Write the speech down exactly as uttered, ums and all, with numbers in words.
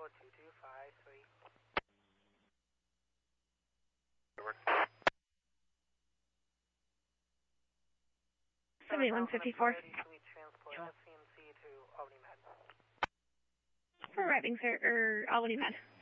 two two five three. seventy-one fifty-four. Transport F C M C to Albany Med. For arriving, sir, or Albany Med.